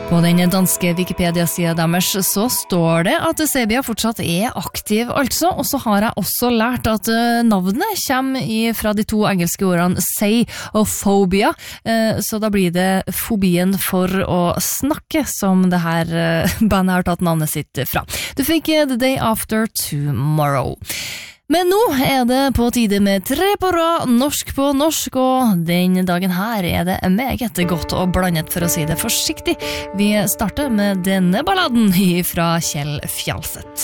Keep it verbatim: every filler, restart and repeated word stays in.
På den danske Wikipedia-siden deres så står det at Sebia fortsatt er aktiv, altså, og så har jeg også lært at navnet kommer fra de to engelske ordene say og phobia, så da blir det fobien for å snakke som det her bandet har tatt navnet sitt fra. Du fikk The Day After Tomorrow. Men nå er det på tide med tre på rad, norsk på norsk, og den dagen her er det meget godt og blandet, for å si det forsiktig. Vi starter med denne balladen fra Kjell Fjalset.